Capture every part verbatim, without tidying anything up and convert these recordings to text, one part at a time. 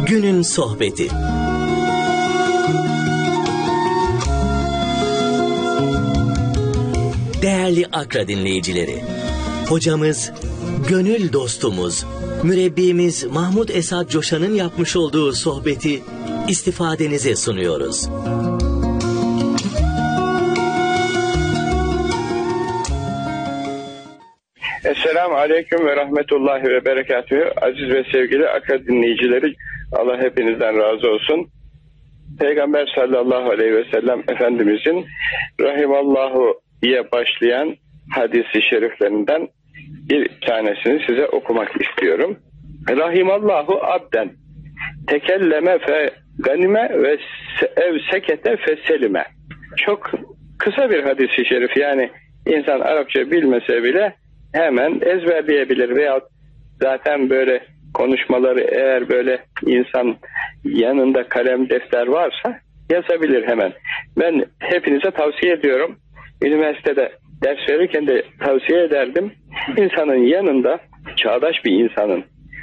Günün sohbeti. Değerli Akra dinleyicileri, hocamız, gönül dostumuz, mürebbimiz Mahmud Esad Coşan'ın yapmış olduğu sohbeti istifadenize sunuyoruz. Esselamu Aleyküm ve Rahmetullahi ve Berekatühü. Aziz ve sevgili Akra dinleyicileri, Allah hepinizden razı olsun. Peygamber sallallahu aleyhi ve sellem Efendimizin Rahimallahu diye başlayan hadisi şeriflerinden bir tanesini size okumak istiyorum. Rahimallahu abden tekelleme fe ganime ve ev sekete fe selime. Çok kısa bir hadisi şerif, yani insan Arapça bilmese bile hemen ezberleyebilir veya zaten böyle konuşmaları, eğer böyle insan yanında kalem defter varsa yazabilir hemen. Ben hepinize tavsiye ediyorum. Üniversitede ders verirken de tavsiye ederdim. İnsanın yanında, çağdaş bir insanın,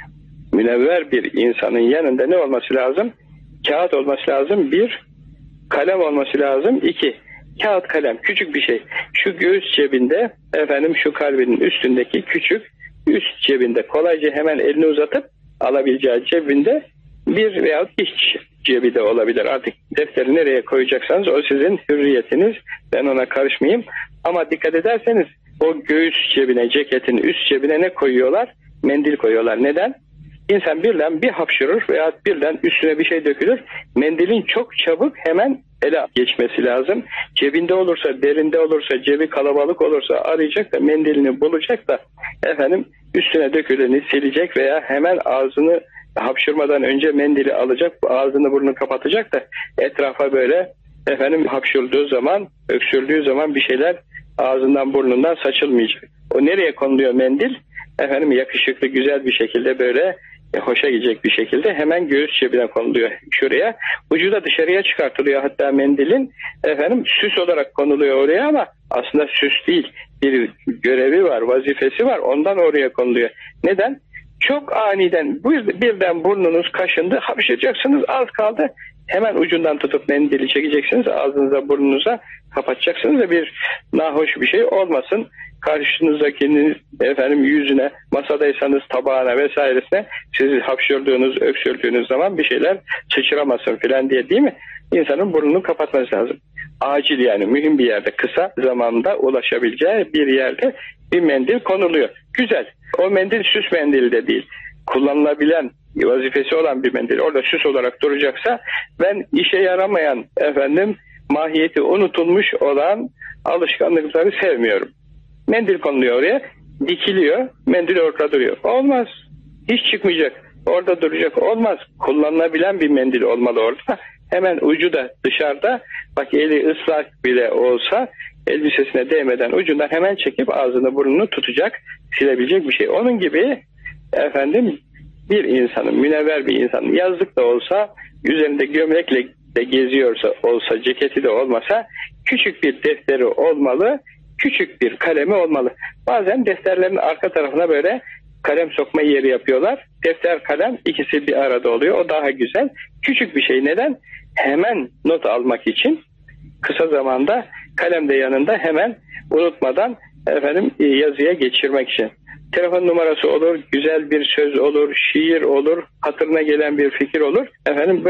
münevver bir insanın yanında ne olması lazım? Kağıt olması lazım. Bir, kalem olması lazım. İki, kağıt kalem, küçük bir şey. Şu göğüs cebinde, efendim şu kalbinin üstündeki küçük, üst cebinde kolayca hemen elini uzatıp alabileceği cebinde, bir veya iç cebi de olabilir. Artık defteri nereye koyacaksanız o sizin hürriyetiniz. Ben ona karışmayayım. Ama dikkat ederseniz o göğüs cebine, ceketin üst cebine ne koyuyorlar? Mendil koyuyorlar. Neden? İnsan birden bir hapşırır veya birden üstüne bir şey dökülür. Mendilin çok çabuk hemen ele geçmesi lazım. Cebinde olursa, derinde olursa, cebi kalabalık olursa arayacak da mendilini bulacak da efendim üstüne döküleni silecek veya hemen ağzını hapşırmadan önce mendili alacak, ağzını burnunu kapatacak da etrafa böyle efendim hapşırdığı zaman, öksürdüğü zaman bir şeyler ağzından burnundan saçılmayacak. O nereye konuluyor mendil? Efendim yakışıklı, güzel bir şekilde böyle e, hoşa gidecek bir şekilde hemen göğüs cebine konuluyor şuraya. Ucu da dışarıya çıkartılıyor hatta mendilin. Efendim süs olarak konuluyor oraya ama aslında süs değil. Bir görevi var, vazifesi var. Ondan oraya konuluyor. Neden? Çok aniden birden burnunuz kaşındı, hapşıracaksınız, az kaldı. Hemen ucundan tutup mendili çekeceksiniz, ağzınıza burnunuza kapatacaksınız da bir nahoş bir şey olmasın. Karşınızdakinin efendim yüzüne, masadaysanız tabağına vesairesine siz hapşırdığınız, öksürdüğünüz zaman bir şeyler sıçramasın filan diye, değil mi? İnsanın burnunu kapatması lazım. Acil, yani mühim bir yerde, kısa zamanda ulaşabileceği bir yerde bir mendil konuluyor. Güzel. O mendil süs mendili de değil. Kullanılabilen, vazifesi olan bir mendil. Orada süs olarak duracaksa, ben işe yaramayan efendim mahiyeti unutulmuş olan alışkanlıkları sevmiyorum. Mendil konuluyor oraya, dikiliyor, mendil orada duruyor. Olmaz. Hiç çıkmayacak. Orada duracak. Olmaz. Kullanılabilen bir mendil olmalı orada. Hemen ucu da dışarıda. Bak, eli ıslak bile olsa elbisesine değmeden ucundan hemen çekip ağzını burnunu tutacak, silebilecek bir şey. Onun gibi efendim bir insanın, münevver bir insanın, yazlık da olsa, üzerinde gömlekle de geziyorsa olsa, ceketi de olmasa, küçük bir defteri olmalı, küçük bir kalemi olmalı. Bazen defterlerin arka tarafına böyle kalem sokma yeri yapıyorlar. Defter, kalem ikisi bir arada oluyor. O daha güzel. Küçük bir şey. Neden? Hemen not almak için, kısa zamanda kalem de yanında, hemen unutmadan efendim yazıya geçirmek için. Telefon numarası olur, güzel bir söz olur, şiir olur, hatırına gelen bir fikir olur. Efendim